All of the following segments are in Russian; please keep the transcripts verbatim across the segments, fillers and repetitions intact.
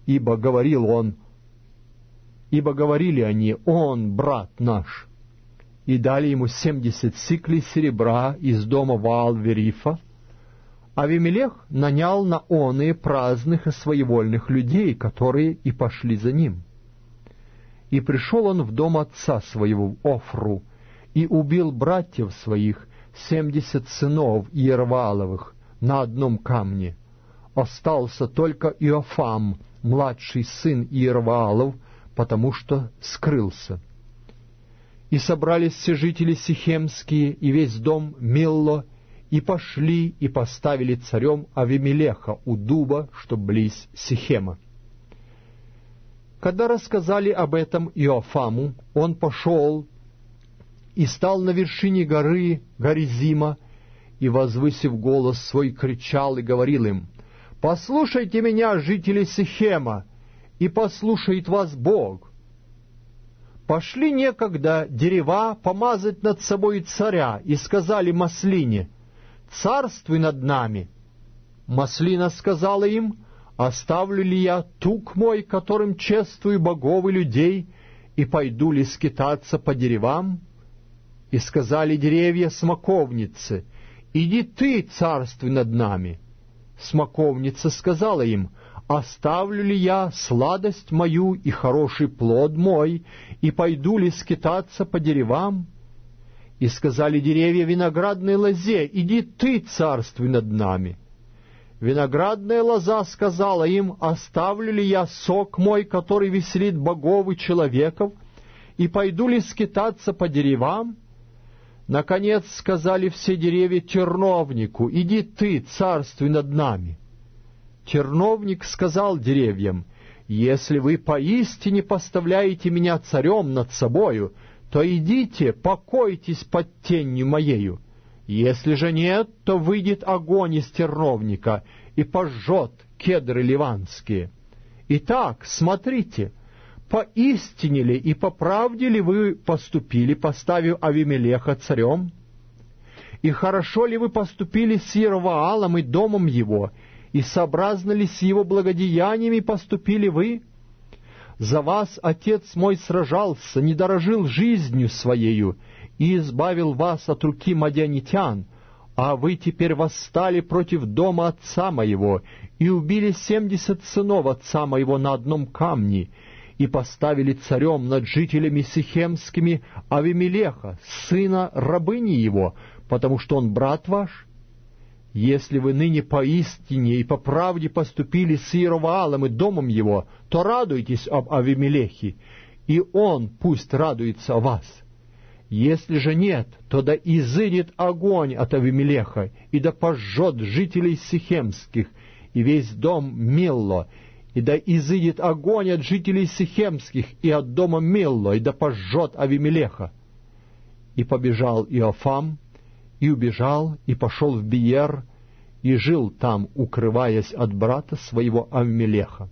ибо говорил он, ибо говорили они, он брат наш. И дали ему семьдесят сиклей серебра из дома Ваал-Верифа. Авимелех нанял на оные праздных и своевольных людей, которые и пошли за ним. И пришел он в дом отца своего, в Офру, и убил братьев своих, семьдесят сынов Иервааловых, на одном камне. Остался только Иофам, младший сын Иерваалов, потому что скрылся. И собрались все жители сихемские и весь дом Милло, и пошли и поставили царем Авимелеха у дуба, что близ Сихема. Когда рассказали об этом Иофаму, он пошел и стал на вершине горы Горизима, и, возвысив голос свой, кричал и говорил им: «Послушайте меня, жители Сихема, и послушает вас Бог. Пошли некогда дерева помазать над собой царя, и сказали маслине: царствуй над нами. Маслина сказала им: оставлю ли я тук мой, которым чествую богов и людей, и пойду ли скитаться по деревам? И сказали деревья смоковницы: иди ты, царствуй над нами. Смоковница сказала им: оставлю ли я сладость мою и хороший плод мой, и пойду ли скитаться по деревам? И сказали деревья виноградной лозе: иди ты, царствуй над нами. Виноградная лоза сказала им: оставлю ли я сок мой, который веселит богов и человеков, и пойду ли скитаться по деревам? Наконец сказали все деревья терновнику: иди ты, царствуй над нами. Терновник сказал деревьям: если вы поистине поставляете меня царем над собою, то идите, покойтесь под тенью моею. Если же нет, то выйдет огонь из терновника и пожжет кедры ливанские. Итак, смотрите, поистине ли и по правде ли вы поступили, поставив Авимелеха царем? И хорошо ли вы поступили с Иерваалом и домом его, и сообразно ли с его благодеяниями поступили вы? За вас отец мой сражался, не дорожил жизнью своею, и избавил вас от руки мадианитян, а вы теперь восстали против дома отца моего, и убили семьдесят сынов отца моего на одном камне, и поставили царем над жителями сихемскими Авимелеха, сына рабыни его, потому что он брат ваш? Если вы ныне поистине и по правде поступили с Иерваалом и домом его, то радуйтесь об Авимелехе, и он пусть радуется о вас. Если же нет, то да изыдет огонь от Авимелеха, и да пожжет жителей сихемских, и весь дом Милло, и да изыдет огонь от жителей сихемских и от дома Милло, и да пожжет Авимелеха». И побежал Иофам, и убежал, и пошел в Биер, и жил там, укрываясь от брата своего Авимелеха.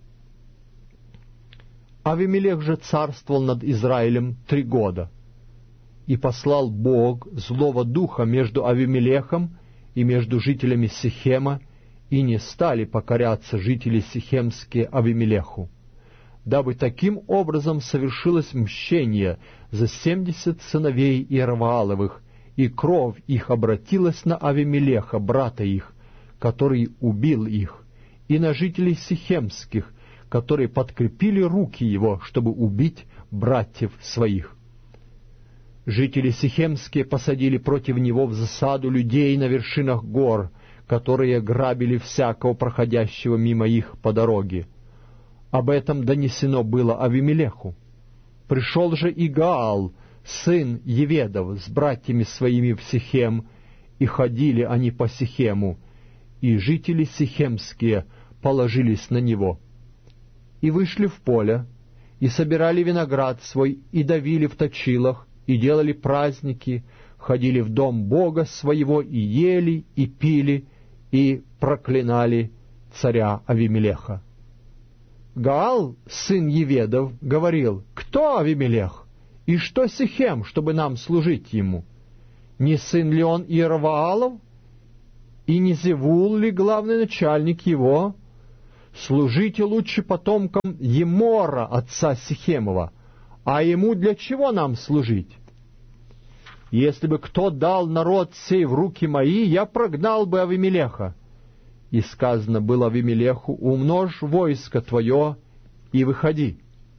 Авимелех же царствовал над Израилем три года. И послал Бог злого духа между Авимелехом и между жителями Сихема, и не стали покоряться жители сихемские Авимелеху, дабы таким образом совершилось мщение за семьдесят сыновей Иервааловых, и кровь их обратилась на Авимелеха, брата их, который убил их, и на жителей сихемских, которые подкрепили руки его, чтобы убить братьев своих. Жители сихемские посадили против него в засаду людей на вершинах гор, которые грабили всякого проходящего мимо их по дороге. Об этом донесено было Авимелеху. Пришел же и Гаал, сын Еведов, с братьями своими в Сихем, и ходили они по Сихему, и жители сихемские положились на него. И вышли в поле, и собирали виноград свой, и давили в точилах, и делали праздники, ходили в дом Бога своего, и ели, и пили, и проклинали царя Авимелеха. Гаал, сын Еведов, говорил: «Кто Авимелех? И что Сихем, чтобы нам служить ему? Не сын ли он Иерваалов? И не Зевул ли главный начальник его? служите лучше потомкам Емора, отца Сихемова, а ему для чего нам служить? Если бы кто дал народ сей в руки мои, я прогнал бы Авимелеха. И сказано было Авимелеху: умножь войско твое и выходи.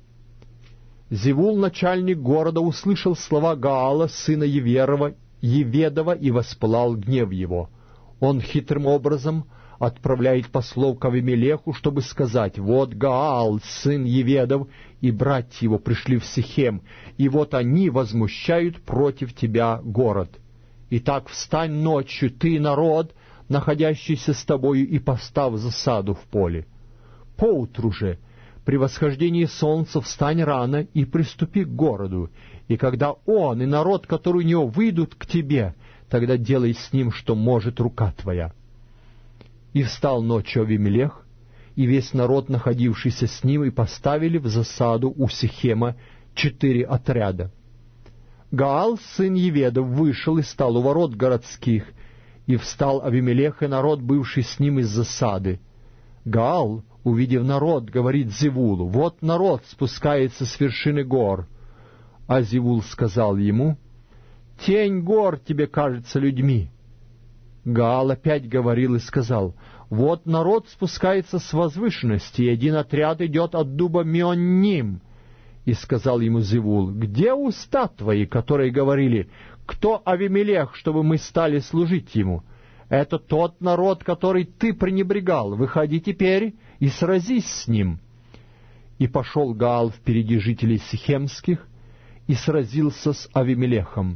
Зевул, начальник города, услышал слова Гаала, сына Еверова, Еведова, и воспылал гнев его. Он хитрым образом отправляет послов к Авимелеху, чтобы сказать: вот Гаал, сын Еведов, и братья его пришли в Сихем, и вот они возмущают против тебя город. Итак, встань ночью, ты и народ, находящийся с тобою, и поставь засаду в поле. Поутру же, при восхождении солнца, встань рано и приступи к городу, и когда он и народ, который у него, выйдут к тебе, тогда делай с ним, что может рука твоя. И встал ночью Авимелех, и весь народ, находившийся с ним, и поставили в засаду у Сихема четыре отряда. Гаал, сын Еведов, вышел и стал у ворот городских, и встал Авимелех и народ, бывший с ним из засады. Гаал, увидев народ, говорит Зевулу: вот народ спускается с вершины гор. А Зевул сказал ему: тень гор тебе кажется людьми. Гаал опять говорил и сказал: вот народ спускается с возвышенности, и один отряд идет от дуба Меонним. И сказал ему Зевул: где уста твои, которые говорили: кто Авимелех, чтобы мы стали служить ему? Это тот народ, который ты пренебрегал. Выходи теперь и сразись с ним. И пошел Гаал впереди жителей Сихемских и сразился с Авимелехом.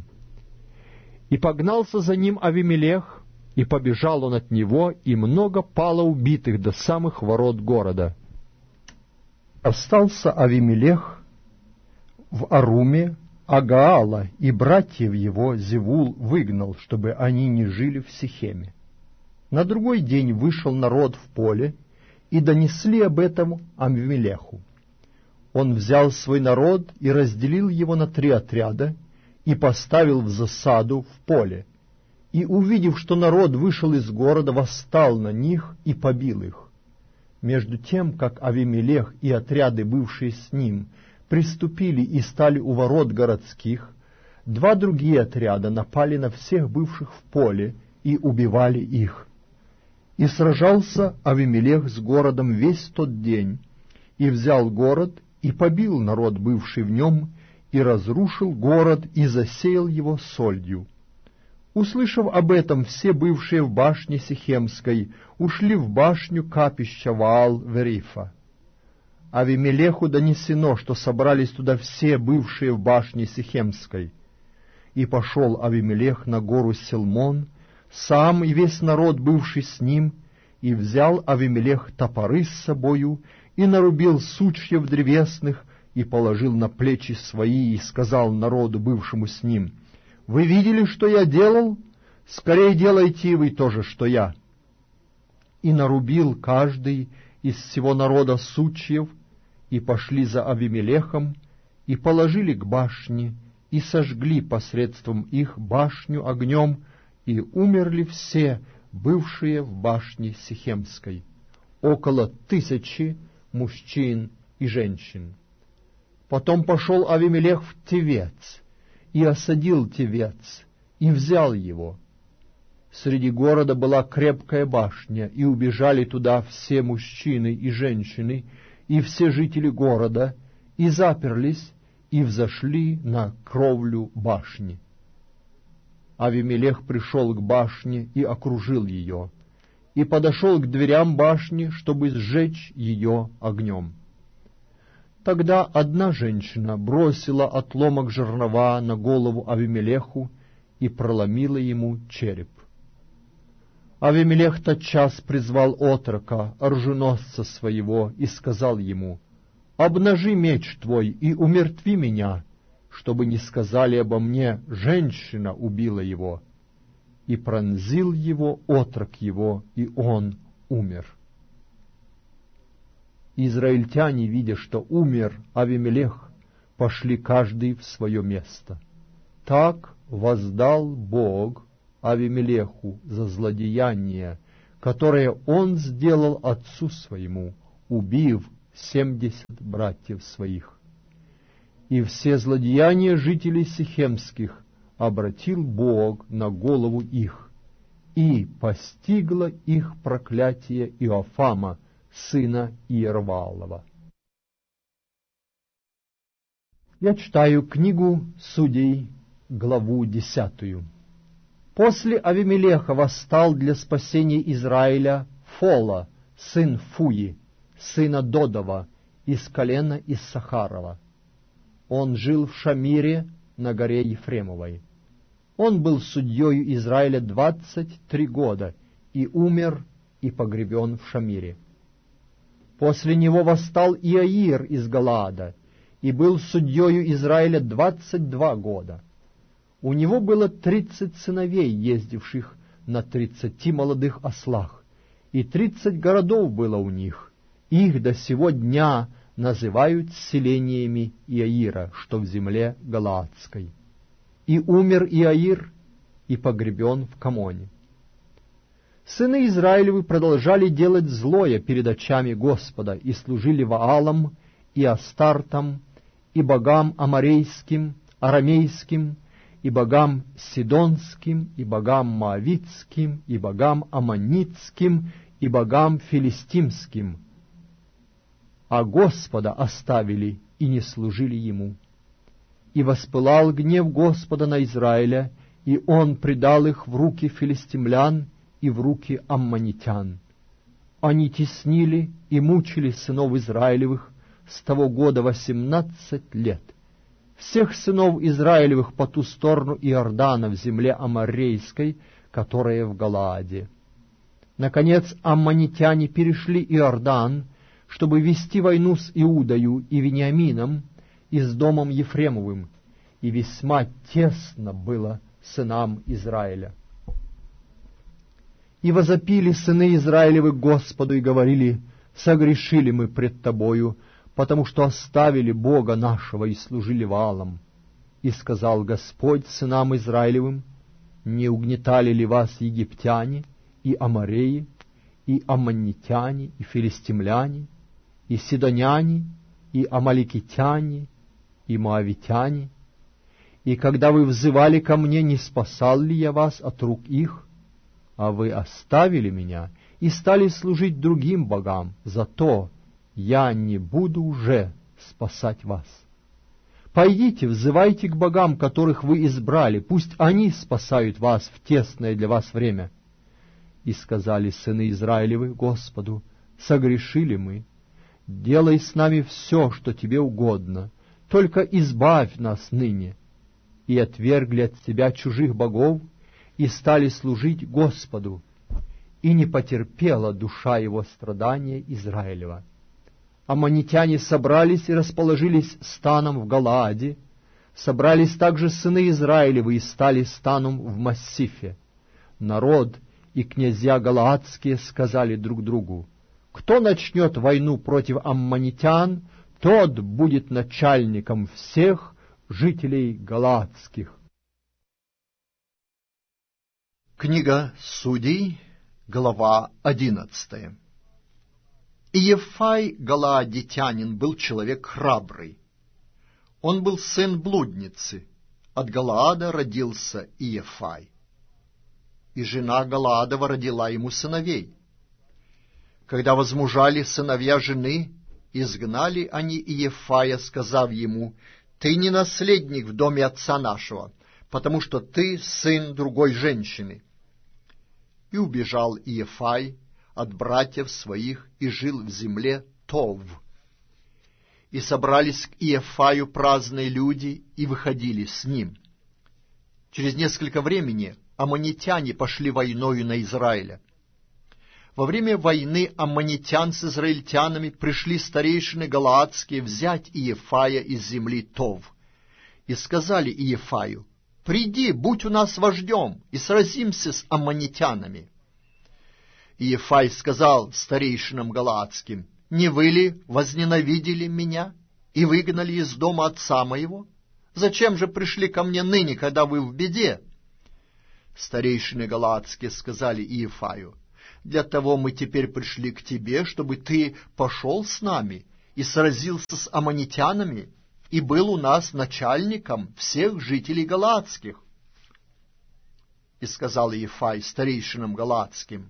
И погнался за ним Авимелех, и побежал он от него, и много пало убитых до самых ворот города. Остался Авимелех в Аруме, а Гаала и братьев его Зевул выгнал, чтобы они не жили в Сихеме. На другой день вышел народ в поле, и донесли об этом Авимелеху. Он взял свой народ и разделил его на три отряда, и поставил в засаду в поле. И, увидев, что народ вышел из города, восстал на них и побил их. Между тем, как Авимелех и отряды, бывшие с ним, приступили и стали у ворот городских, два другие отряда напали на всех бывших в поле и убивали их. И сражался Авимелех с городом весь тот день, и взял город, и побил народ, бывший в нем, и разрушил город, и засеял его солью. Услышав об этом, все бывшие в башне Сихемской ушли в башню капища Ваал-Верифа. Авимелеху донесено, что собрались туда все бывшие в башне Сихемской. И пошел Авимелех на гору Силмон, сам и весь народ, бывший с ним, и взял Авимелех топоры с собою, и нарубил сучьев древесных, и положил на плечи свои, и сказал народу, бывшему с ним: «Вы видели, что я делал? Скорее делайте и вы то же, что я». И нарубил каждый из всего народа сучьев, и пошли за Авимелехом, и положили к башне, и сожгли посредством их башню огнем, и умерли все, бывшие в башне Сихемской, около тысячи мужчин и женщин. Потом пошел Авимелех в Тевец, и осадил Тевец, и взял его. Среди города была крепкая башня, и убежали туда все мужчины и женщины, и все жители города, и заперлись, и взошли на кровлю башни. Авимелех пришел к башне и окружил ее, и подошел к дверям башни, чтобы сжечь ее огнем. Тогда одна женщина бросила отломок жернова на голову Авимелеху и проломила ему череп. Авимелех тотчас призвал отрока, оруженосца своего, и сказал ему: «Обнажи меч твой и умертви меня, чтобы не сказали обо мне: женщина убила его». И пронзил его отрок его, и он умер. Израильтяне, видя, что умер Авимелех, пошли каждый в свое место. Так воздал Бог Авимелеху за злодеяние, которое он сделал отцу своему, убив семьдесят братьев своих. И все злодеяния жителей Сихемских обратил Бог на голову их, и постигло их проклятие Иофама, сына Иерваалова. Я читаю книгу Судей, главу десятую. После Авимелеха восстал для спасения Израиля Фола, сын Фуи, сына Додова, из колена Иссахарова. Он жил в Шамире на горе Ефремовой. Он был судьею Израиля двадцать три года и умер и погребен в Шамире. После него восстал Иаир из Галаада и был судьею Израиля двадцать два года. У него было тридцать сыновей, ездивших на тридцати молодых ослах, и тридцать городов было у них. Их до сего дня называют селениями Иаира, что в земле Галаадской. И умер Иаир, и погребен в Камоне. Сыны Израилевы продолжали делать злое перед очами Господа и служили Ваалам и Астартам, и богам аморейским, арамейским, и богам сидонским, и богам моавитским, и богам аммонитским, и богам филистимским, а Господа оставили и не служили Ему. И воспылал гнев Господа на Израиля, и Он предал их в руки филистимлян и в руки аммонитян. Они теснили и мучили сынов Израилевых с того года восемнадцать лет. Всех сынов Израилевых по ту сторону Иордана в земле Аморейской, которая в Галааде. Наконец аммонитяне перешли Иордан, чтобы вести войну с Иудою и Вениамином и с домом Ефремовым, и весьма тесно было сынам Израиля. И возопили сыны Израилевы Господу и говорили: «Согрешили мы пред Тобою, потому что оставили Бога нашего и служили Ваалам». И сказал Господь сынам Израилевым: «Не угнетали ли вас египтяне, и амореи, и аммонитяне, и филистимляне, и сидоняне, и амаликитяне, и моавитяне? И когда вы взывали ко мне, не спасал ли я вас от рук их? А вы оставили меня и стали служить другим богам, зато я не буду уже спасать вас. Пойдите, взывайте к богам, которых вы избрали, пусть они спасают вас в тесное для вас время». И сказали сыны Израилевы Господу: «Согрешили мы, делай с нами все, что тебе угодно, только избавь нас ныне». И отвергли от себя чужих богов, и стали служить Господу, и не потерпела душа его страдания Израилева. Аммонитяне собрались и расположились станом в Галааде, собрались также сыны Израилевы и стали станом в Массифе. Народ и князья галаадские сказали друг другу: «Кто начнет войну против аммонитян, тот будет начальником всех жителей галаадских». Книга Судей, глава одиннадцатая. Иефай галаадитянин был человек храбрый. Он был сын блудницы. От Галаада родился Иефай. И жена Галаадова родила ему сыновей. Когда возмужали сыновья жены, изгнали они Иефая, сказав ему: «Ты не наследник в доме отца нашего, потому что ты сын другой женщины». И убежал Иефай от братьев своих и жил в земле Тов. И собрались к Иефаю праздные люди и выходили с ним. Через несколько времени аммонитяне пошли войною на Израиля. Во время войны аммонитян с израильтянами пришли старейшины галаадские взять Иефая из земли Тов. И сказали Иефаю: «Приди, будь у нас вождем, и сразимся с аммонитянами». Иефай сказал старейшинам галаадским: «Не вы ли возненавидели меня и выгнали из дома отца моего? Зачем же пришли ко мне ныне, когда вы в беде?» Старейшины галаадские сказали Иефаю: Для того мы теперь пришли к тебе, чтобы ты пошел с нами и сразился с аммонитянами, и был у нас начальником всех жителей галаадских. И сказал Иефай старейшинам галаадским: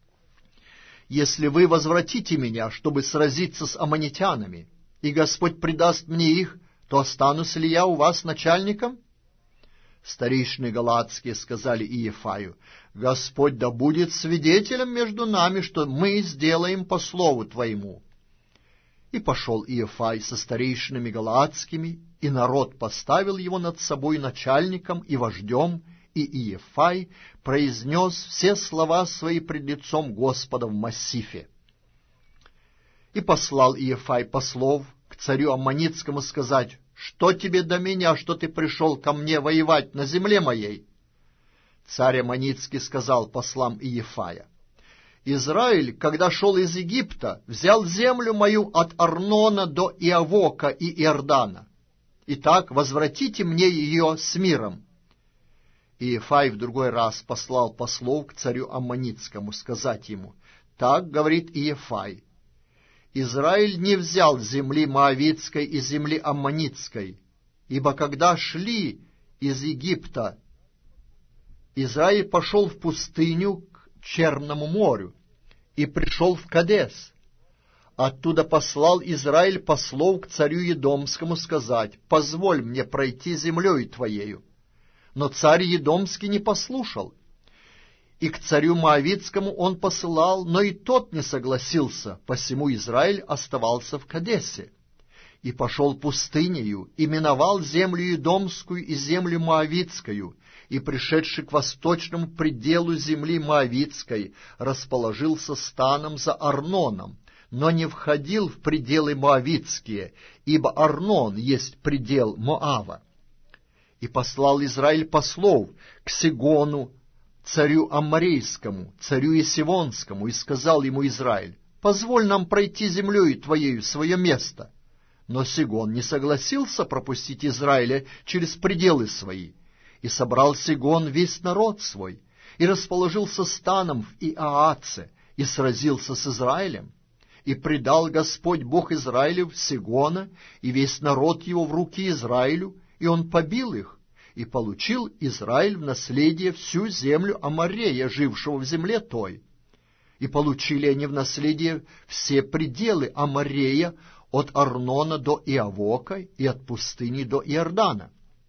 если вы возвратите меня, чтобы сразиться с аммонитянами, и Господь предаст мне их, то останусь ли я у вас начальником? Старейшины галаадские сказали Иефаю: Господь да будет свидетелем между нами, что мы сделаем по слову твоему. И пошел Иефай со старейшинами галаадскими, и народ поставил его над собой начальником и вождем, и Иефай произнес все слова свои пред лицом Господа в Массифе. И послал Иефай послов к царю Аммонитскому сказать: что тебе до меня, что ты пришел ко мне воевать на земле моей? Царь Аммонитский сказал послам Иефая: Израиль, когда шел из Египта, взял землю мою от Арнона до Иавока и Иордана. Итак, возвратите мне ее с миром. Иефай в другой раз послал послов к царю Аммонитскому сказать ему: так говорит Иефай: Израиль не взял земли Моавитской и земли Аммонитской, ибо когда шли из Египта, Израиль пошел в пустыню к Черному морю и пришел в Кадес. Оттуда послал Израиль послов к царю Едомскому сказать: позволь мне пройти землею твоею. Но царь Едомский не послушал. И к царю Моавитскому он посылал, но и тот не согласился, посему Израиль оставался в Кадесе. И пошел пустынею, и миновал землю Едомскую и землю Моавитскую, и, пришедший к восточному пределу земли Моавитской, расположился станом за Арноном, но не входил в пределы Моавитские, ибо Арнон есть предел Моава. И послал Израиль послов к Сигону, царю Амморейскому, царю Есивонскому, и сказал ему Израиль: позволь нам пройти землею твоею свое место. Но Сигон не согласился пропустить Израиля через пределы свои. И собрал Сигон весь народ свой, и расположился станом в Иааце, и сразился с Израилем. И предал Господь Бог Израилев Сигона и весь народ его в руки Израилю, и он побил их. И получил Израиль в наследие всю землю Аморея, жившего в земле той. И получили они в наследие все пределы Аморея от Арнона до Иавока и от пустыни до Иордана.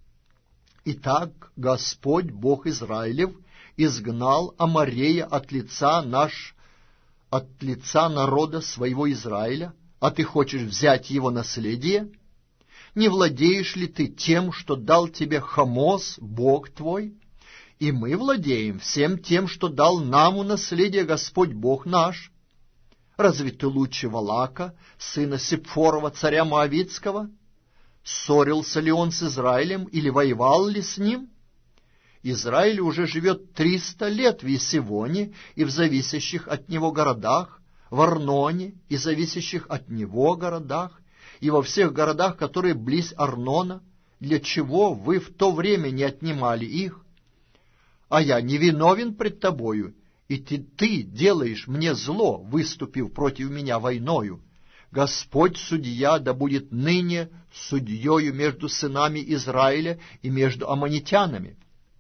Итак, Господь Бог Израилев изгнал Аморея от лица наш, от лица народа своего Израиля, а ты хочешь взять его наследие? Не владеешь ли ты тем, что дал тебе Хамос, Бог твой? И мы владеем всем тем, что дал нам у наследия Господь Бог наш. Разве ты лучше Валака, сына Сепфорова, царя Моавитского? Ссорился ли он с Израилем или воевал ли с ним? Израиль уже живет триста лет в Есивоне и в зависящих от него городах, в Арноне и зависящих от него городах, и во всех городах, которые близ Арнона. Для чего вы в то время не отнимали их? А я не виновен пред тобою, и ты, ты делаешь мне зло, выступив против меня войною. Господь судья да будет ныне судьею между сынами Израиля и между аммонитянами.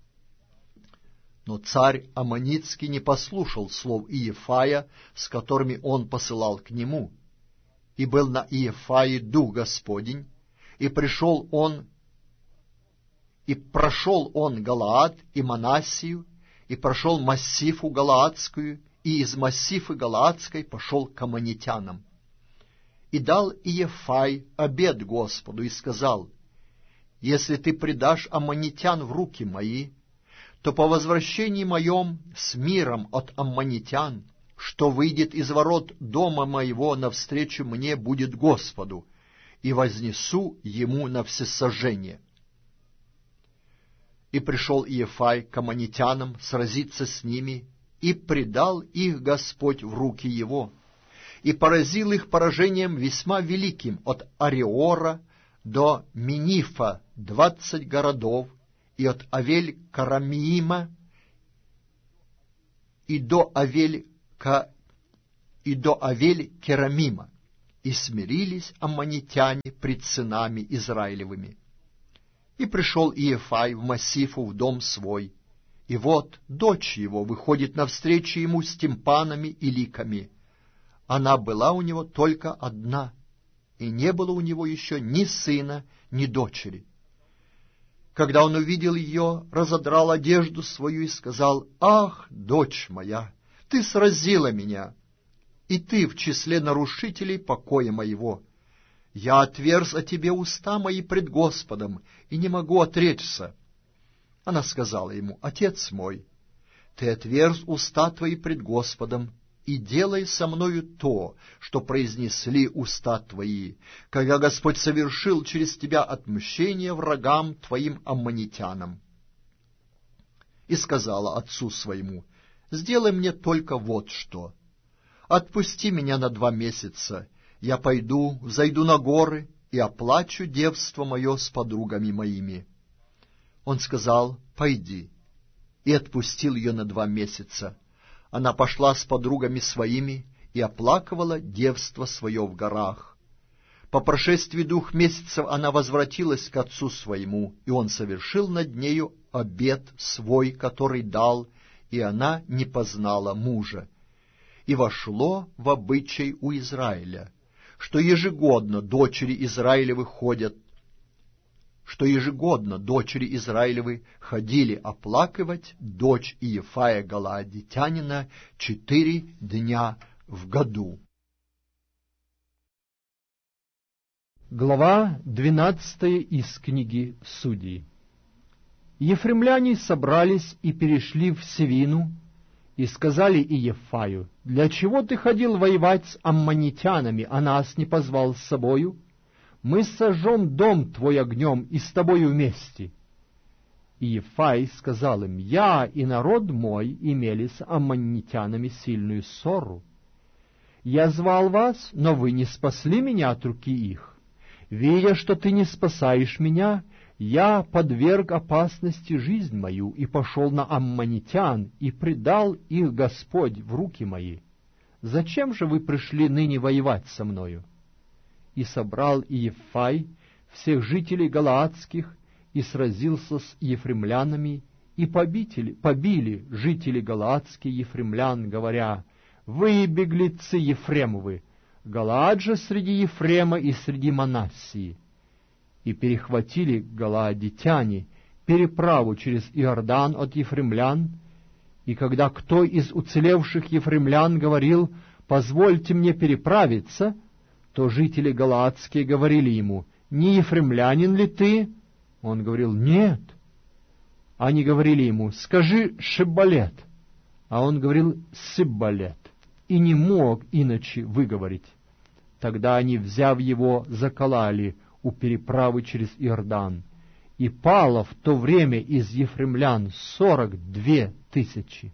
Но царь Аммонитский не послушал слов Иефая, с которыми он посылал к нему. И был на Иефае дух Господень, и пришел он, и прошел он Галаад и Манассию, и прошел Массифу Галаадскую, и из Массифы Галаадской пошел к аммонитянам. И дал Иефай обет Господу, и сказал: если ты предашь аммонитян в руки мои, то по возвращении моем с миром от аммонитян, что выйдет из ворот дома моего навстречу мне, будет Господу, и вознесу ему на всесожжение. И пришел Иефай к аммонитянам сразиться с ними, и предал их Господь в руки его, и поразил их поражением весьма великим от Ареора до Минифа двадцать городов, и от Авель-Карамиима и до Авель ка Идоавель-Керамима, и смирились аммонитяне пред сынами Израилевыми. И пришел Иефай в Массифу в дом свой, и вот дочь его выходит навстречу ему с тимпанами и ликами. Она была у него только одна, и не было у него еще ни сына, ни дочери. Когда он увидел ее, разодрал одежду свою и сказал: «Ах, дочь моя, ты сразила меня, и ты в числе нарушителей покоя моего. Я отверз о тебе уста мои пред Господом, и не могу отречься». Она сказала ему: «Отец мой, ты отверз уста твои пред Господом, и делай со мною то, что произнесли уста твои, когда Господь совершил через тебя отмщение врагам твоим аммонитянам». И сказала отцу своему: «Сделай мне только вот что. Отпусти меня на два месяца, я пойду, зайду на горы и оплачу девство мое с подругами моими». Он сказал: «Пойди», и отпустил ее на два месяца. Она пошла с подругами своими и оплакивала девство свое в горах. По прошествии двух месяцев она возвратилась к отцу своему, и он совершил над нею обет свой, который дал, и она не познала мужа. И вошло в обычай у Израиля, что егодно дочери Израилевы ходят, что ежегодно дочери Израилевы ходили оплакивать дочь Иефая галаадитянина четыре дня в году. Глава двенадцатая из книги Судей. Ефремляне собрались и перешли в Севину, и сказали Иефаю: «Для чего ты ходил воевать с аммонитянами, а нас не позвал с собою? Мы сожжем дом твой огнем и с тобою вместе». Иефай сказал им: «Я и народ мой имели с аммонитянами сильную ссору. Я звал вас, но вы не спасли меня от руки их. Видя, что ты не спасаешь меня, я подверг опасности жизнь мою и пошел на аммонитян, и предал их Господь в руки мои. Зачем же вы пришли ныне воевать со мною?» И собрал Иефай всех жителей галаадских, и сразился с ефремлянами, и побили, побили жители галаадские ефремлян, говоря: «Вы, беглецы Ефремовы, Галаад же среди Ефрема и среди Манассии». И перехватили галаадитяне переправу через Иордан от ефремлян, и когда кто из уцелевших ефремлян говорил: «Позвольте мне переправиться», то жители галаадские говорили ему: «Не ефремлянин ли ты?» Он говорил: «Нет». Они говорили ему: «Скажи Шиббалет». А он говорил: «Сиббалет», и не мог иначе выговорить. Тогда они, взяв его, закололи у переправы через Иордан, и пало в то время из ефремлян сорок две тысячи.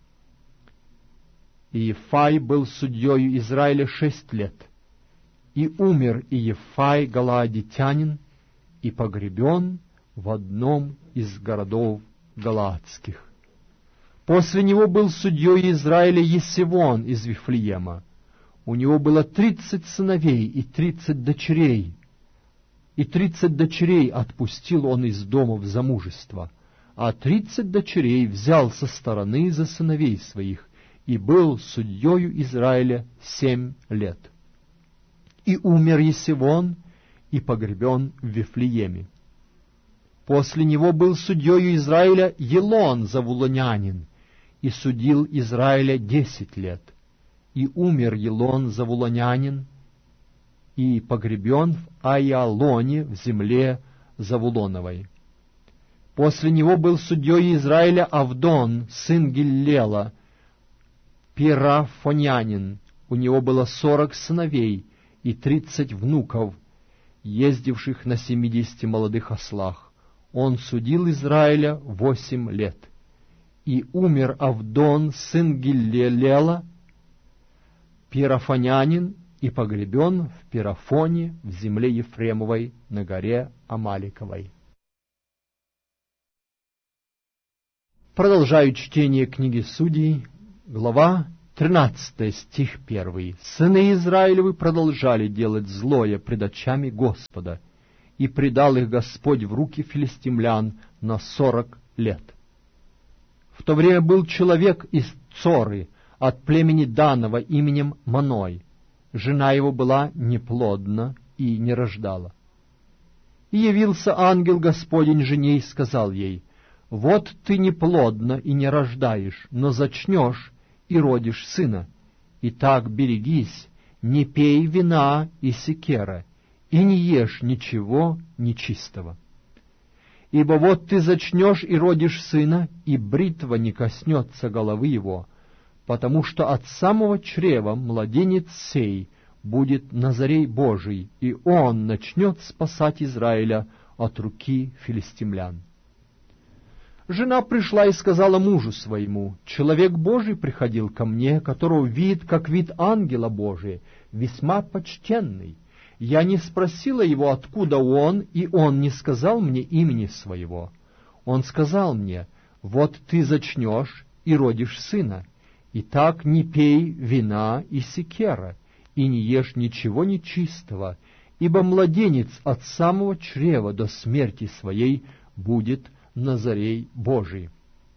Иефай был судьею Израиля шесть лет, и умер Иефай галаадитянин, и погребен в одном из городов галаадских. После него был судьей Израиля Есивон из Вифлеема. У него было тридцать сыновей и тридцать дочерей, и тридцать дочерей отпустил он из дома в замужество, а тридцать дочерей взял со стороны за сыновей своих, и был судьею Израиля семь лет. И умер Есивон, и погребен в Вифлееме. После него был судьею Израиля Елон завулонянин, и судил Израиля десять лет. И умер Елон завулонянин, и погребен в Айалоне в земле Завулоновой. После него был судьей Израиля Авдон, сын Гиллела, пирафонянин. У него было сорок сыновей и тридцать внуков, ездивших на семидесяти молодых ослах. Он судил Израиля восемь лет. И умер Авдон, сын Гиллела, пирафонянин, и погребен в Пирафоне в земле Ефремовой на горе Амаликовой. Продолжаю чтение книги Судей, глава Тринадцатый стих первый. Сыны Израилевы продолжали делать злое пред очами Господа, и предал их Господь в руки филистимлян на сорок лет. В то время был человек из Цоры, от племени Данова, именем Маной. Жена его была неплодна и не рождала. И явился ангел Господень жене и сказал ей: «Вот ты неплодна и не рождаешь, но зачнешь и родишь сына. Итак, берегись, не пей вина и секера, и не ешь ничего нечистого. Ибо вот ты зачнешь и родишь сына, и бритва не коснется головы его, потому что от самого чрева младенец сей будет Назарей Божий, и он начнет спасать Израиля от руки филистимлян». Жена пришла и сказала мужу своему: «Человек Божий приходил ко мне, которого вид, как вид ангела Божия, весьма почтенный. Я не спросила его, откуда он, и он не сказал мне имени своего. Он сказал мне: вот ты зачнешь и родишь сына. Итак, не пей вина и секера, и не ешь ничего нечистого, ибо младенец от самого чрева до смерти своей будет Назарей Божий».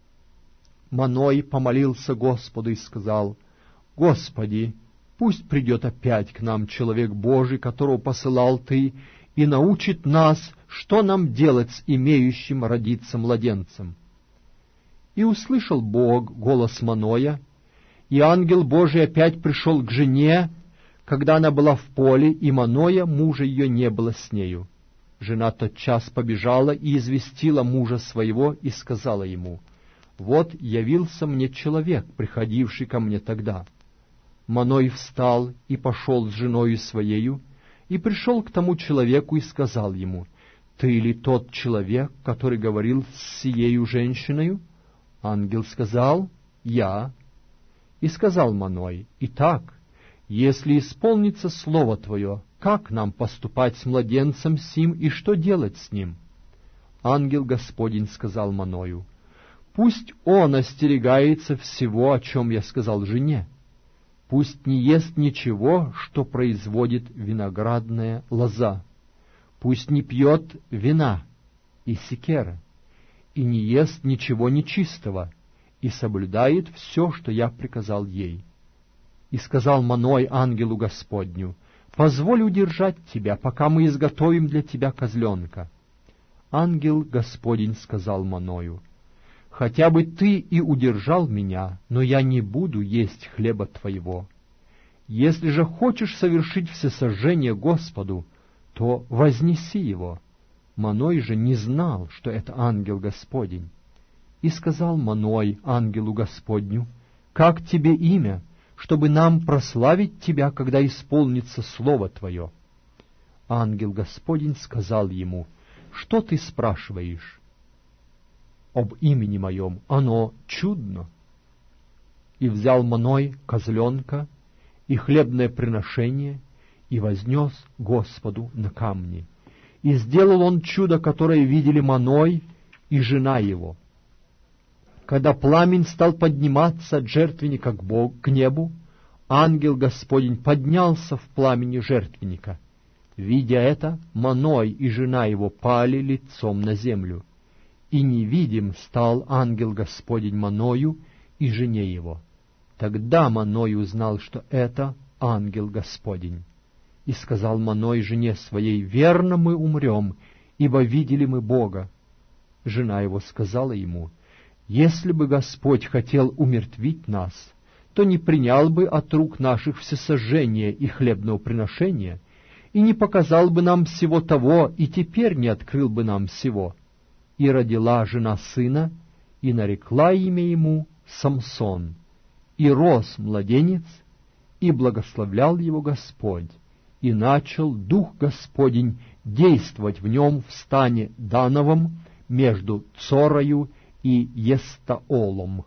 Маной помолился Господу и сказал: «Господи, пусть придет опять к нам человек Божий, которого посылал Ты, и научит нас, что нам делать с имеющим родиться младенцем». И услышал Бог голос Маноя, и ангел Божий опять пришел к жене, когда она была в поле, и Маноя, мужа ее, не было с нею. Жена тотчас побежала и известила мужа своего, и сказала ему: «Вот явился мне человек, приходивший ко мне тогда». Маной встал и пошел с женою своею, и пришел к тому человеку и сказал ему: «Ты ли тот человек, который говорил с сиею женщиною?» Ангел сказал: «Я». И сказал Маной: «Итак, если исполнится слово твое, как нам поступать с младенцем сим и что делать с ним?» Ангел Господень сказал Маною: «Пусть он остерегается всего, о чем я сказал жене. Пусть не ест ничего, что производит виноградная лоза. Пусть не пьет вина и секера, и не ест ничего нечистого, и соблюдает все, что я приказал ей». И сказал Маной ангелу Господню: «Позволь удержать тебя, пока мы изготовим для тебя козленка». Ангел Господень сказал Маною: «Хотя бы ты и удержал меня, но я не буду есть хлеба твоего. Если же хочешь совершить всесожжение Господу, то вознеси его». Маной же не знал, что это ангел Господень. И сказал Маной ангелу Господню: «Как тебе имя, чтобы нам прославить тебя, когда исполнится слово твое?» Ангел Господень сказал ему: «Что ты спрашиваешь об имени моем? Оно чудно». И взял Маной козленка и хлебное приношение, и вознес Господу на камни. И сделал он чудо, которое видели Маной и жена его. Когда пламень стал подниматься от жертвенника к Богу, к небу, ангел Господень поднялся в пламени жертвенника. Видя это, Маной и жена его пали лицом на землю, и невидим стал ангел Господень Маною и жене его. Тогда Маной узнал, что это ангел Господень, и сказал Маной жене своей: «Верно мы умрем, ибо видели мы Бога». Жена его сказала ему: «Если бы Господь хотел умертвить нас, то не принял бы от рук наших всесожжения и хлебного приношения, и не показал бы нам всего того, и теперь не открыл бы нам всего». И родила жена сына, и нарекла имя ему Самсон. И рос младенец, и благословлял его Господь, и начал Дух Господень действовать в нем в стане Дановом между Цорою и Естаолом.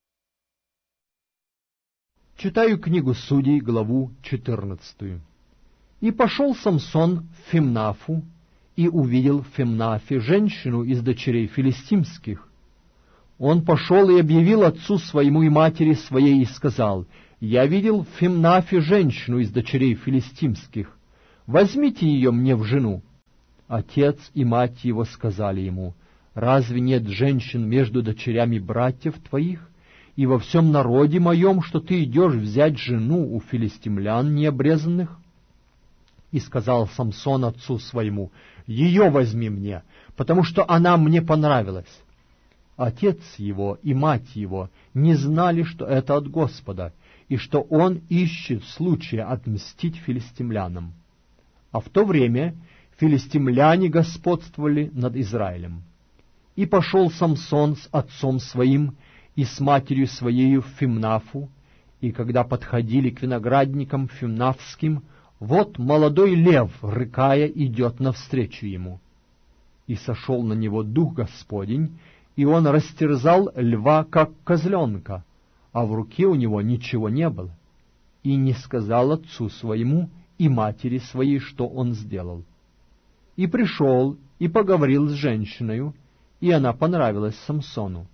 Читаю книгу Судей, главу четырнадцатую. «И пошел Самсон в Фимнафу, и увидел в Фимнафе женщину из дочерей филистимских. Он пошел и объявил отцу своему и матери своей, и сказал: Я видел в Фимнафе женщину из дочерей филистимских. Возьмите ее мне в жену. Отец и мать его сказали ему: разве нет женщин между дочерями братьев твоих и во всем народе моем, что ты идешь взять жену у филистимлян необрезанных? И сказал Самсон отцу своему: ее возьми мне, потому что она мне понравилась. Отец его и мать его не знали, что это от Господа, и что он ищет случая отмстить филистимлянам. А в то время филистимляне господствовали над Израилем. И пошел Самсон с отцом своим и с матерью своею в Фимнафу, и когда подходили к виноградникам фимнафским, вот молодой лев, рыкая, идет навстречу ему. И сошел на него дух Господень, и он растерзал льва, как козленка, а в руке у него ничего не было, и не сказал отцу своему и матери своей, что он сделал. И пришел, и поговорил с женщиною, и она понравилась Самсону.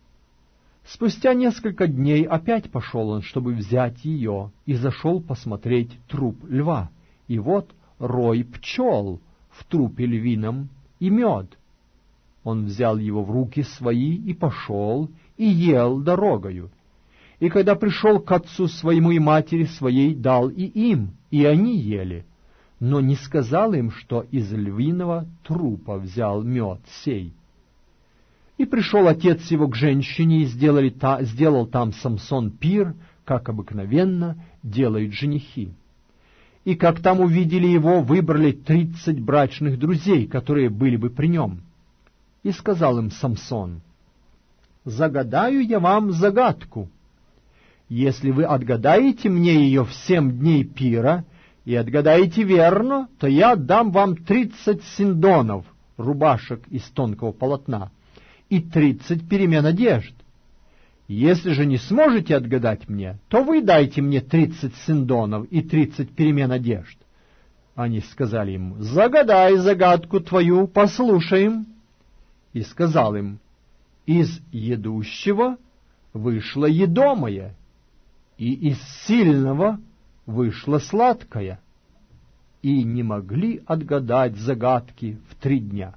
Спустя несколько дней опять пошел он, чтобы взять ее, и зашел посмотреть труп льва, и вот рой пчел в трупе львином и мед. Он взял его в руки свои и пошел, и ел дорогою. И когда пришел к отцу своему и матери своей, дал и им, и они ели, но не сказал им, что из львиного трупа взял мед сей. И пришел отец его к женщине, и сделали та, сделал там Самсон пир, как обыкновенно делают женихи. И как там увидели его, выбрали тридцать брачных друзей, которые были бы при нем. И сказал им Самсон: «Загадаю я вам загадку. Если вы отгадаете мне ее в семь дней пира, и отгадаете верно, то я дам вам тридцать синдонов, рубашек из тонкого полотна, и тридцать перемен одежд. Если же не сможете отгадать мне, то вы дайте мне тридцать синдонов и тридцать перемен одежд». Они сказали ему: «Загадай загадку твою, послушаем». И сказал им: «Из едущего вышло едомое, и из сильного вышло сладкое». И не могли отгадать загадки в три дня.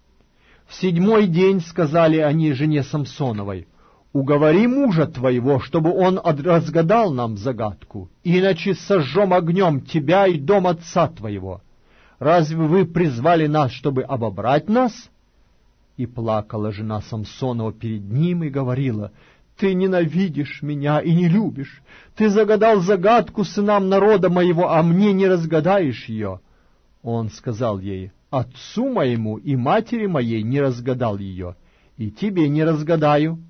В седьмой день сказали они жене Самсоновой: «Уговори мужа твоего, чтобы он разгадал нам загадку, иначе сожжем огнем тебя и дом отца твоего. Разве вы призвали нас, чтобы обобрать нас?» И плакала жена Самсонова перед ним и говорила: «Ты ненавидишь меня и не любишь. Ты загадал загадку сынам народа моего, а мне не разгадаешь ее». Он сказал ей: «Отцу моему и матери моей не разгадал ее, и тебе не разгадаю».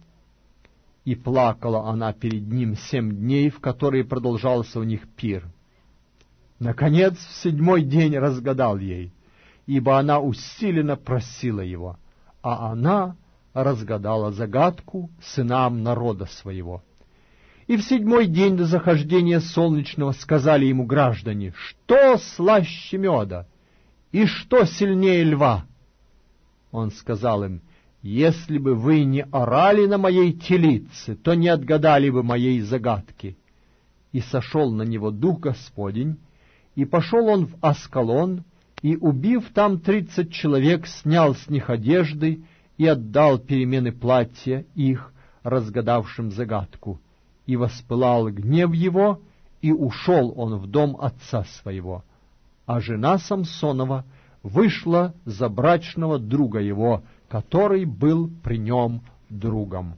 И плакала она перед ним семь дней, в которые продолжался у них пир. Наконец, в седьмой день разгадал ей, ибо она усиленно просила его, а она разгадала загадку сынам народа своего. И в седьмой день до захождения солнечного сказали ему граждане: «Что слаще меда? И что сильнее льва?» Он сказал им: «Если бы вы не орали на моей телице, то не отгадали бы моей загадки». И сошел на него дух Господень, и пошел он в Аскалон, и, убив там тридцать человек, снял с них одежды и отдал перемены платья их, разгадавшим загадку. И воспылал гнев его, и ушел он в дом отца своего. А жена Самсонова вышла за брачного друга его, который был при нем другом.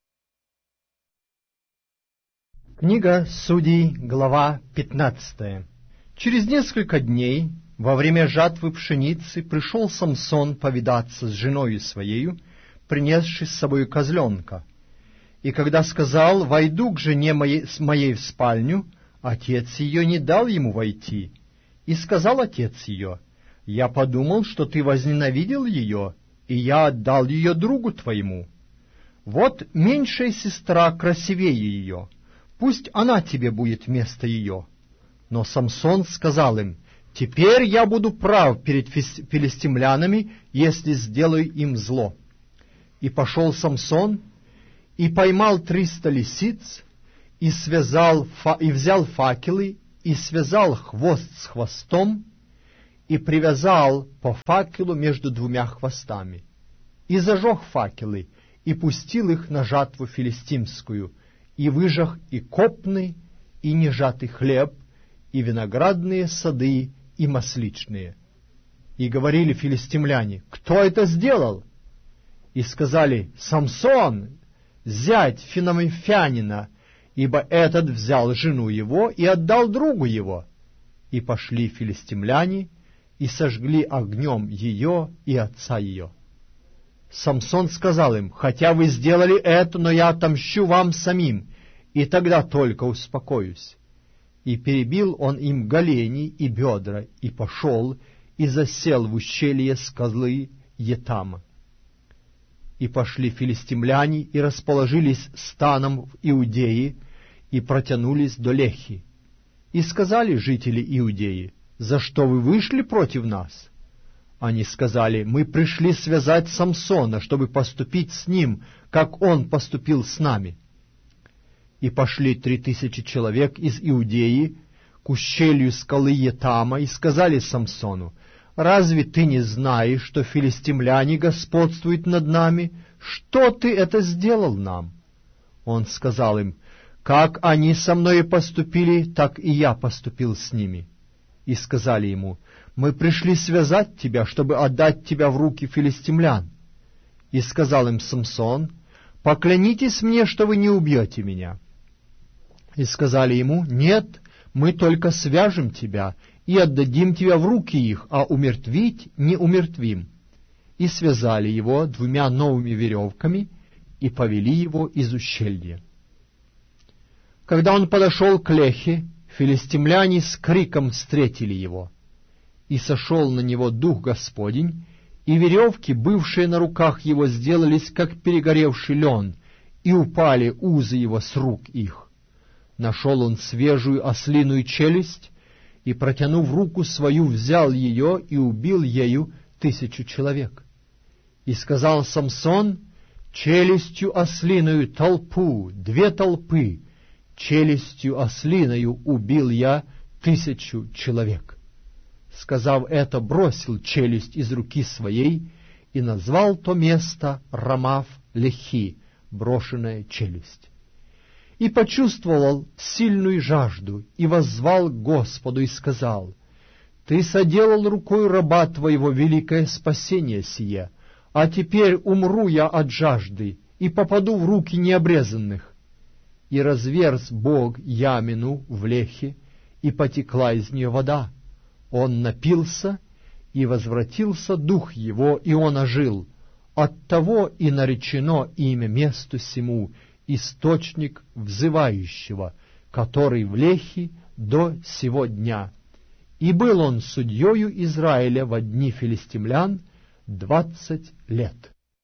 Книга Судей, глава пятнадцатая. Через несколько дней, во время жатвы пшеницы, пришел Самсон повидаться с женою своею, принесшей с собой козленка. И когда сказал: «Войду к жене моей, моей в спальню», отец ее не дал ему войти. И сказал отец ее: «Я подумал, что ты возненавидел ее, и я отдал ее другу твоему. Вот меньшая сестра красивее ее, пусть она тебе будет вместо ее». Но Самсон сказал им: «Теперь я буду прав перед филистимлянами, если сделаю им зло». И пошел Самсон, и поймал триста лисиц, и, связал, и взял факелы, и связал хвост с хвостом, и привязал по факелу между двумя хвостами, и зажег факелы, и пустил их на жатву филистимскую, и выжег и копный, и нежатый хлеб, и виноградные сады, и масличные. И говорили филистимляне: кто это сделал? И сказали: Самсон, зять финамфянина, ибо этот взял жену его и отдал другу его. И пошли филистимляне, и сожгли огнем ее и отца ее. Самсон сказал им: хотя вы сделали это, но я отомщу вам самим, и тогда только успокоюсь. И перебил он им голени и бедра, и пошел, и засел в ущелье скалы Етама. И пошли филистимляне, и расположились станом в Иудее, и протянулись до Лехи. И сказали жители Иудеи: за что вы вышли против нас? Они сказали: мы пришли связать Самсона, чтобы поступить с ним, как он поступил с нами. И пошли три тысячи человек из Иудеи к ущелью скалы Етама, и сказали Самсону: разве ты не знаешь, что филистимляне господствуют над нами? Что ты это сделал нам? Он сказал им: как они со мной поступили, так и я поступил с ними. И сказали ему: мы пришли связать тебя, чтобы отдать тебя в руки филистимлян. И сказал им Самсон: поклянитесь мне, что вы не убьете меня. И сказали ему: нет, мы только свяжем тебя и отдадим тебя в руки их, а умертвить не умертвим. И связали его двумя новыми веревками и повели его из ущелья. Когда он подошел к Лехе, филистимляне с криком встретили его. И сошел на него Дух Господень, и веревки, бывшие на руках его, сделались, как перегоревший лен, и упали узы его с рук их. Нашел он свежую ослиную челюсть, и, протянув руку свою, взял ее и убил ею тысячу человек. И сказал Самсон: челюстью ослиную толпу, две толпы, челюстью ослиною убил я тысячу человек. Сказав это, бросил челюсть из руки своей и назвал то место Рамав-Лехи, брошенная челюсть. И почувствовал сильную жажду, и воззвал к Господу, и сказал: Ты соделал рукой раба Твоего великое спасение сие, а теперь умру я от жажды и попаду в руки необрезанных. И разверз Бог ямину в Лехе, и потекла из нее вода. Он напился, и возвратился дух его, и он ожил. Оттого и наречено имя месту сему источник взывающего, который в Лехе до сего дня. И был он судьею Израиля во дни филистимлян двадцать лет.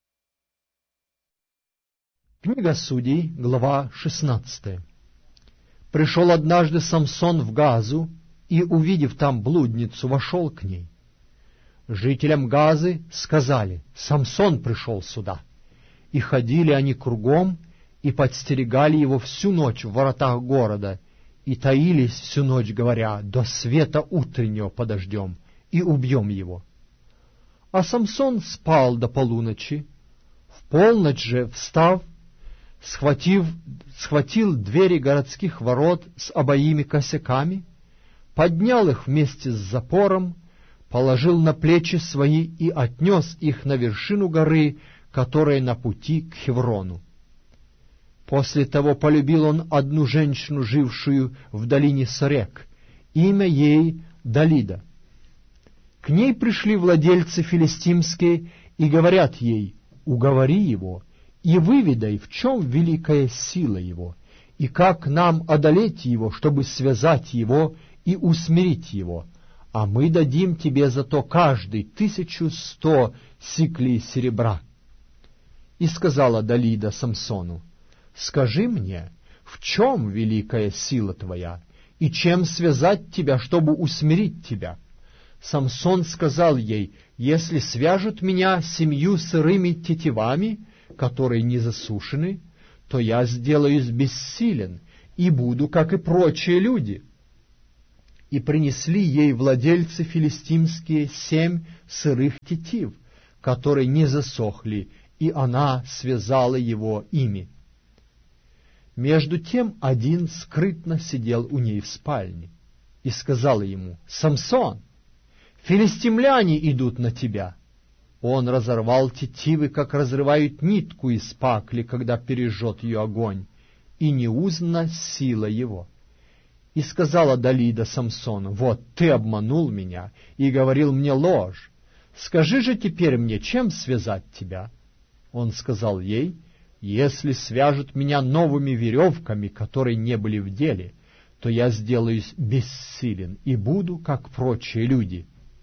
Книга Судей, глава шестнадцатая. Пришел однажды Самсон в Газу, и, увидев там блудницу, вошел к ней. Жителям Газы сказали: Самсон пришел сюда. И ходили они кругом, и подстерегали его всю ночь в воротах города, и таились всю ночь, говоря: до света утреннего подождем, и убьем его. А Самсон спал до полуночи. В полночь же, встав, схватив, схватил двери городских ворот с обоими косяками, поднял их вместе с запором, положил на плечи свои и отнес их на вершину горы, которая на пути к Хеврону. После того полюбил он одну женщину, жившую в долине Сорек, имя ей Далида. К ней пришли владельцы филистимские и говорят ей: уговори его и выведай, в чем великая сила его, и как нам одолеть его, чтобы связать его и усмирить его, а мы дадим тебе за то каждый тысячу сто сиклей серебра. И сказала Далида Самсону: скажи мне, в чем великая сила твоя, и чем связать тебя, чтобы усмирить тебя? Самсон сказал ей: если свяжут меня семью сырыми тетивами, которые не засушены, то я сделаюсь бессилен, и буду, как и прочие люди». И принесли ей владельцы филистимские семь сырых тетив, которые не засохли, и она связала его ими. Между тем один скрытно сидел у ней в спальне и сказала ему: «Самсон, филистимляне идут на тебя». Он разорвал тетивы, как разрывают нитку из пакли, когда пережжет ее огонь, и не узнана сила его. И сказала Далида Самсону: «Вот ты обманул меня и говорил мне ложь. Скажи же теперь мне, чем связать тебя?» Он сказал ей: «Если свяжут меня новыми веревками, которые не были в деле, то я сделаюсь бессилен и буду, как прочие люди».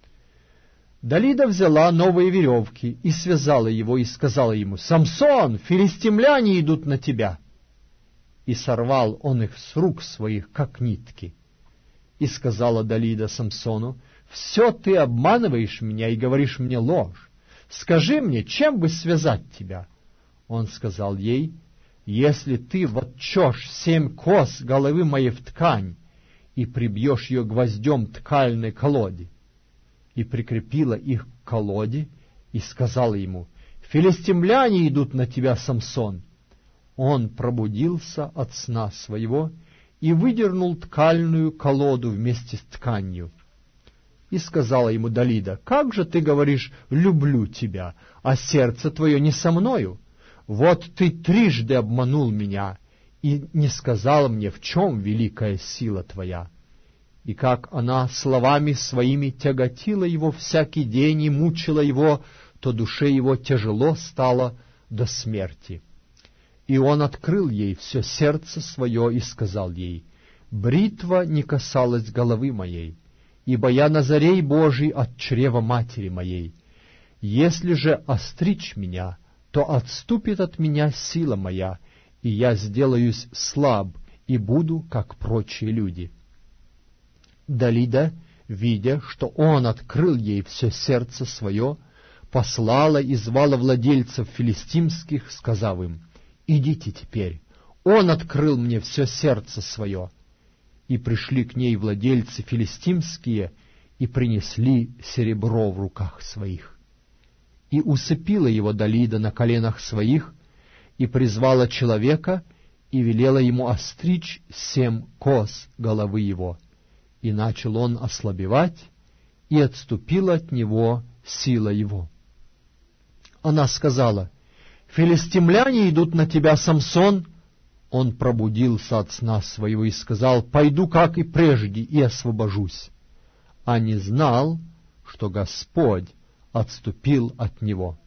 Далида взяла новые веревки и связала его, и сказала ему: «Самсон, филистимляне идут на тебя». И сорвал он их с рук своих, как нитки. И сказала Далида Самсону: «Все ты обманываешь меня и говоришь мне ложь. Скажи мне, чем бы связать тебя?» Он сказал ей: «Если ты вотчешь семь кос головы моей в ткань и прибьешь ее гвоздем ткальной колоде». И прикрепила их к колоде, и сказала ему: «Филистимляне идут на тебя, Самсон». Он пробудился от сна своего и выдернул ткальную колоду вместе с тканью. И сказала ему Далида: «Как же ты говоришь: люблю тебя, а сердце твое не со мною? Вот ты трижды обманул меня и не сказал мне, в чем великая сила твоя». И как она словами своими тяготила его всякий день и мучила его, то душе его тяжело стало до смерти. И он открыл ей все сердце свое и сказал ей: «Бритва не касалась головы моей, ибо я Назарей Божий от чрева матери моей. Если же остричь меня, то отступит от меня сила моя, и я сделаюсь слаб и буду, как прочие люди». Далида, видя, что он открыл ей все сердце свое, послала и звала владельцев филистимских, сказав им: «Идите теперь, он открыл мне все сердце свое». И пришли к ней владельцы филистимские и принесли серебро в руках своих. И усыпила его Далида на коленах своих, и призвала человека, и велела ему остричь семь кос головы его. И начал он ослабевать, и отступила от него сила его. Она сказала: «Филистимляне идут на тебя, Самсон». Он пробудился от сна своего и сказал: «Пойду, как и прежде, и освобожусь». А не знал, что Господь отступил от него.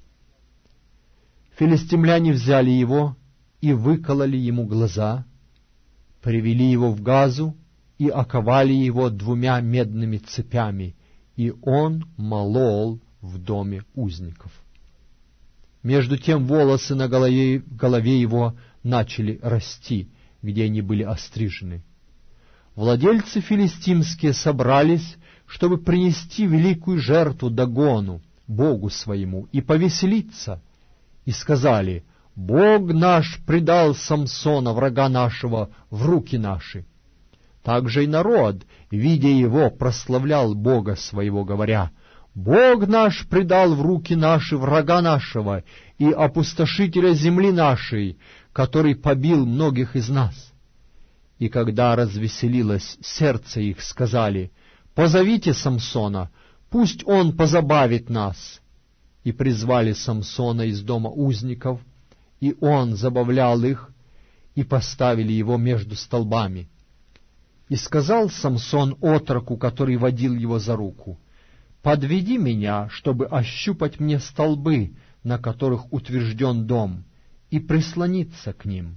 Филистимляне взяли его и выкололи ему глаза, привели его в Газу и оковали его двумя медными цепями, и он молол в доме узников. Между тем волосы на голове, голове его начали расти, где они были острижены. Владельцы филистимские собрались, чтобы принести великую жертву Дагону, богу своему, и повеселиться, и сказали: «Бог наш предал Самсона, врага нашего, в руки наши». Также и народ, видя его, прославлял Бога своего, говоря: «Бог наш предал в руки наши врага нашего и опустошителя земли нашей, который побил многих из нас». И когда развеселилось сердце их, сказали: «Позовите Самсона, пусть он позабавит нас». И призвали Самсона из дома узников, и он забавлял их, и поставили его между столбами. И сказал Самсон отроку, который водил его за руку: «Подведи меня, чтобы ощупать мне столбы, на которых утвержден дом, и прислониться к ним».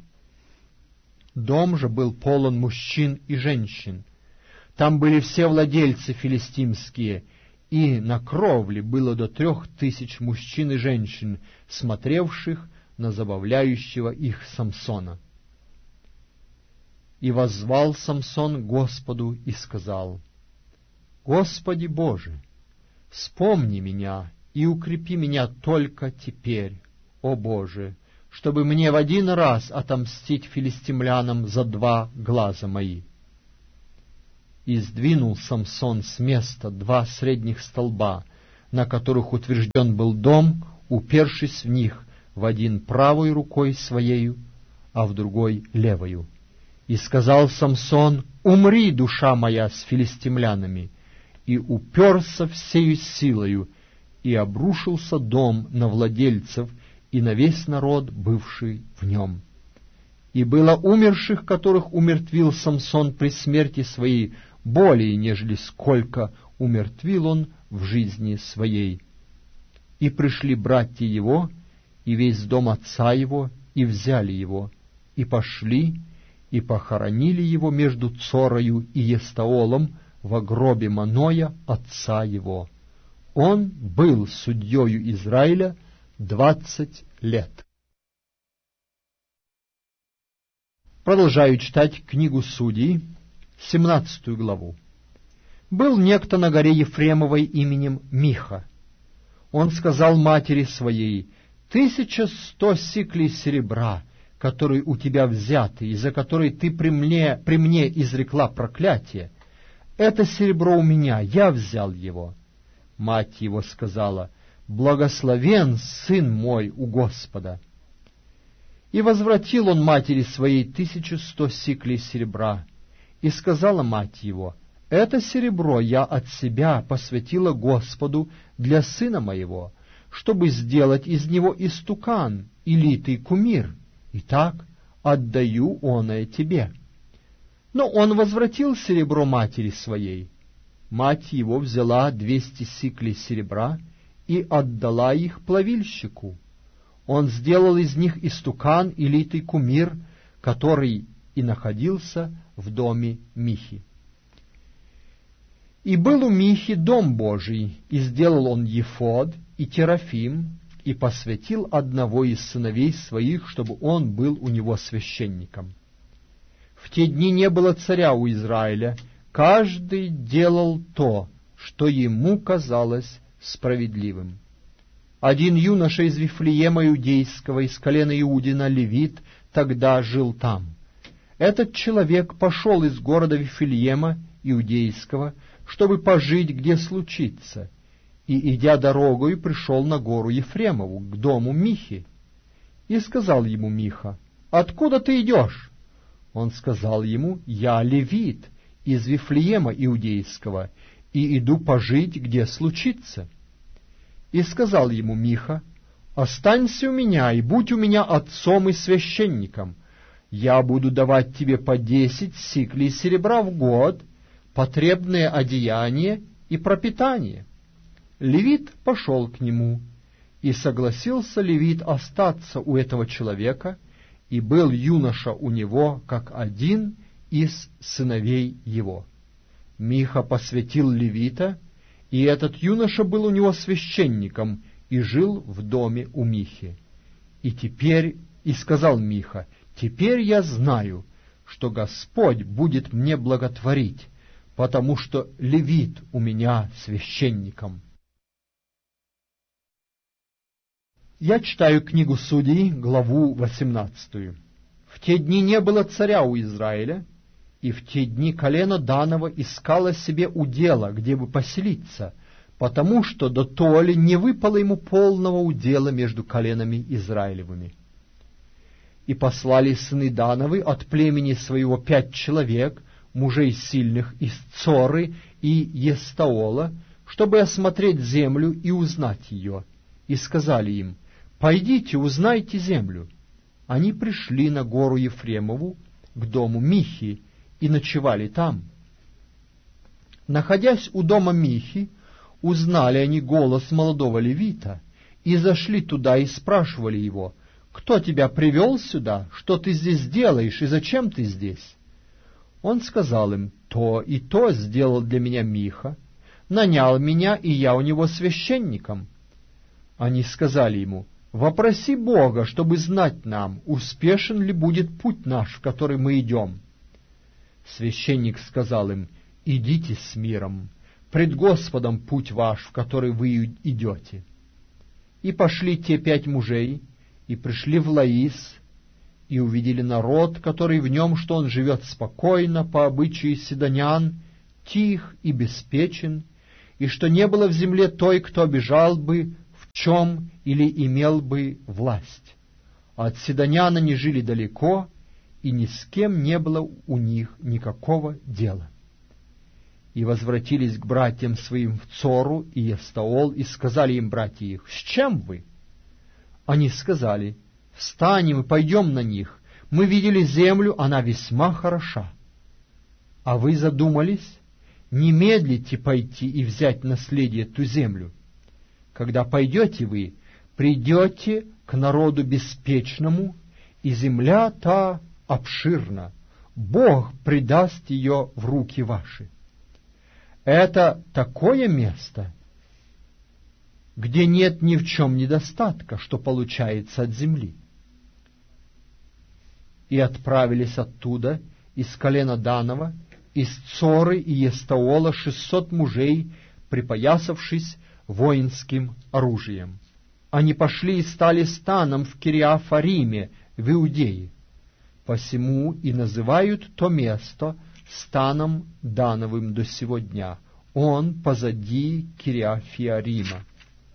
Дом же был полон мужчин и женщин. Там были все владельцы филистимские, и на кровле было до трех тысяч мужчин и женщин, смотревших на забавляющего их Самсона. И воззвал Самсон Господу и сказал: «Господи Боже, вспомни меня и укрепи меня только теперь, о Боже, чтобы мне в один раз отомстить филистимлянам за два глаза мои». И сдвинул Самсон с места два средних столба, на которых утвержден был дом, упершись в них, в один правой рукой своею, а в другой левою. И сказал Самсон: «Умри, душа моя, с филистимлянами!» И уперся всею силою, и обрушился дом на владельцев и на весь народ, бывший в нем. И было умерших, которых умертвил Самсон при смерти своей, более, нежели сколько умертвил он в жизни своей. И пришли братья его, и весь дом отца его, и взяли его, и пошли, и похоронили его между Цорою и Естаолом во гробе Маноя, отца его. Он был судьею Израиля двадцать лет. Продолжаю читать книгу Судей, семнадцатую главу. Был некто на горе Ефремовой именем Миха. Он сказал матери своей: «Тысяча сто сиклей серебра, которые у тебя взяты, и за которые ты при мне, при мне изрекла проклятие, это серебро у меня, я взял его». Мать его сказала: «Благословен сын мой у Господа». И возвратил он матери своей тысячу сто сиклей серебра, и сказала мать его: «Это серебро я от себя посвятила Господу для сына моего, чтобы сделать из него истукан и литый кумир. Итак, отдаю оное тебе». Но он возвратил серебро матери своей. Мать его взяла двести сиклей серебра и отдала их плавильщику. Он сделал из них истукан и литый кумир, который и находился в доме Михи. И был у Михи дом Божий, и сделал он ефод и терафим, и посвятил одного из сыновей своих, чтобы он был у него священником. В те дни не было царя у Израиля, каждый делал то, что ему казалось справедливым. Один юноша из Вифлеема Иудейского, из колена Иудина, левит, тогда жил там. Этот человек пошел из города Вифлеема Иудейского, чтобы пожить, где случится, и, идя дорогою, пришел на гору Ефремову, к дому Михи. И сказал ему Миха: «Откуда ты идешь?» Он сказал ему: «Я левит из Вифлеема Иудейского, и иду пожить, где случится». И сказал ему Миха: «Останься у меня, и будь у меня отцом и священником. Я буду давать тебе по десять сиклей серебра в год, потребное одеяние и пропитание». Левит пошел к нему, и согласился Левит остаться у этого человека, и был юноша у него, как один из сыновей его. Миха посвятил Левита, и этот юноша был у него священником и жил в доме у Михи. И теперь, и сказал Миха: «Теперь я знаю, что Господь будет мне благотворить, потому что левит у меня священником». Я читаю книгу Судей, главу восемнадцатую. В те дни не было царя у Израиля, и в те дни колено Данова искало себе удела, где бы поселиться, потому что до толи не выпало ему полного удела между коленами Израилевыми. И послали сыны Дановы от племени своего пять человек, мужей сильных из Цоры и Естаола, чтобы осмотреть землю и узнать ее, и сказали им: «Пойдите, узнайте землю». Они пришли на гору Ефремову, к дому Михи, и ночевали там. Находясь у дома Михи, узнали они голос молодого левита, и зашли туда и спрашивали его: «Кто тебя привел сюда? Что ты здесь делаешь, и зачем ты здесь?» Он сказал им: «То и то сделал для меня Миха, нанял меня, и я у него священником». Они сказали ему: «Вопроси Бога, чтобы знать нам, успешен ли будет путь наш, в который мы идем». Священник сказал им: «Идите с миром, пред Господом путь ваш, в который вы идете». И пошли те пять мужей, и пришли в Лаис, и увидели народ, который в нем, что он живет спокойно, по обычаю сидонян, тих и беспечен, и что не было в земле той, кто обижал бы в чем или имел бы власть. А от сидонян они жили далеко, и ни с кем не было у них никакого дела. И возвратились к братьям своим в Цору и Эстаол, и сказали им братья их: «С чем вы?» Они сказали: «Встанем и пойдем на них. Мы видели землю, она весьма хороша». А вы задумались? Не медлите пойти и взять наследие ту землю. Когда пойдете вы, придете к народу беспечному, и земля та обширна. Бог предаст ее в руки ваши. Это такое место, где нет ни в чем недостатка, что получается от земли. И отправились оттуда, из колена Данова, из Цоры и Эстаола, шестьсот мужей, припоясавшись воинским оружием. Они пошли и стали станом в Кириафариме, в Иудее. Посему и называют то место станом Дановым до сего дня. Он позади Кириафиарима.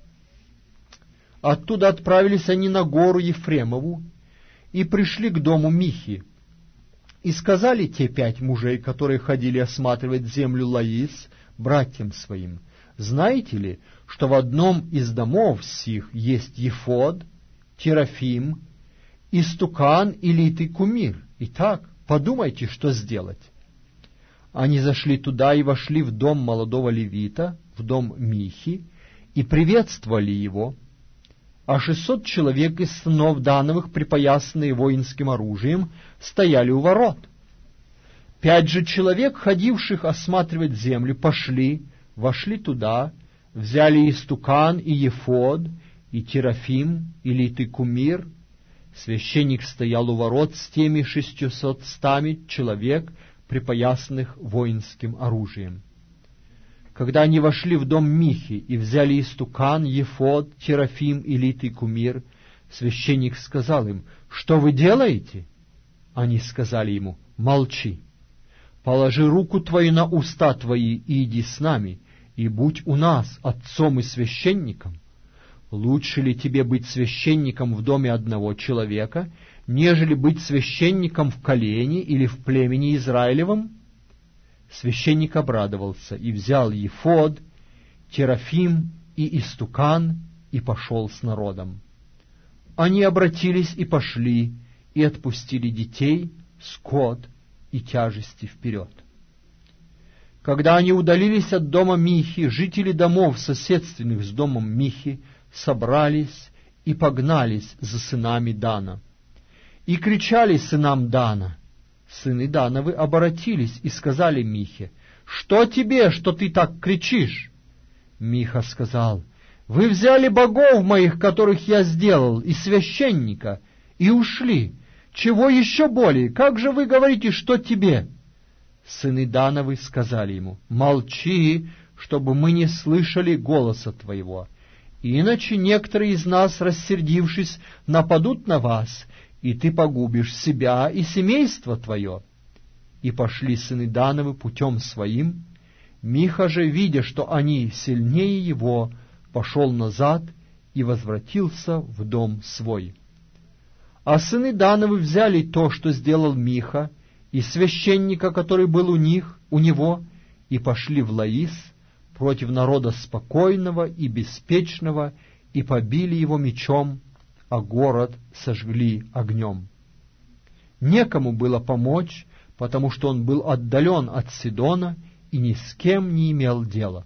Оттуда отправились они на гору Ефремову и пришли к дому Михи. И сказали те пять мужей, которые ходили осматривать землю Лаис, братьям своим: «Знаете ли, что в одном из домов сих есть Ефод, Терафим, истукан и литый кумир? Итак, подумайте, что сделать». Они зашли туда и вошли в дом молодого левита, в дом Михи, и приветствовали его. А шестьсот человек из сынов Дановых, припоясанные воинским оружием, стояли у ворот. Пять же человек, ходивших осматривать землю, пошли, вошли туда, взяли истукан и ефод, и терафим, и литый кумир. Священник стоял у ворот с теми шестьюстами человек, припоясанных воинским оружием. Когда они вошли в дом Михи и взяли истукан, ефод, терафим и литый кумир, священник сказал им: «Что вы делаете?» Они сказали ему: «Молчи, положи руку твою на уста твои и иди с нами, и будь у нас отцом и священником. Лучше ли тебе быть священником в доме одного человека, нежели быть священником в колене или в племени Израилевом?» Священник обрадовался и взял ефод, терафим и истукан и пошел с народом. Они обратились и пошли, и отпустили детей, скот и тяжести вперед. Когда они удалились от дома Михи, жители домов, соседственных с домом Михи, собрались и погнались за сынами Дана. И кричали сынам Дана. Сыны Дановы обратились и сказали Михе: «Что тебе, что ты так кричишь?» Миха сказал: «Вы взяли богов моих, которых я сделал, и священника, и ушли. Чего еще более? Как же вы говорите, что тебе?» Сыны Дановы сказали ему: «Молчи, чтобы мы не слышали голоса твоего. Иначе некоторые из нас, рассердившись, нападут на вас, и ты погубишь себя и семейство твое». И пошли сыны Дановы путем своим. Миха же, видя, что они сильнее его, пошел назад и возвратился в дом свой. А сыны Дановы взяли то, что сделал Миха, и священника, который был у них, у него, и пошли в Лаис против народа спокойного и беспечного, и побили его мечом, а город сожгли огнем. Некому было помочь, потому что он был отдален от Сидона и ни с кем не имел дела.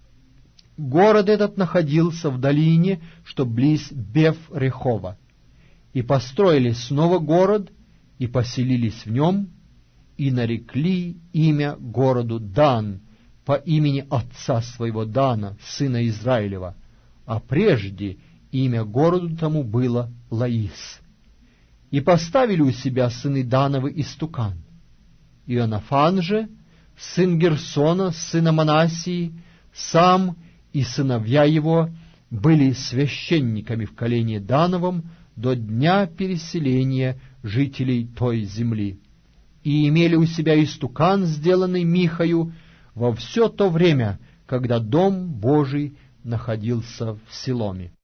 Город этот находился в долине, что близ Беф-Рехова. И построили снова город, и поселились в нем, и нарекли имя городу Дан, по имени отца своего Дана, сына Израилева, а прежде имя городу тому было Лаис. И поставили у себя сыны Дановы истукан. Ионафан же, сын Герсона, сына Манасии, сам и сыновья его были священниками в колене Дановом до дня переселения жителей той земли, и имели у себя истукан, сделанный Михою, во все то время, когда Дом Божий находился в Силоме.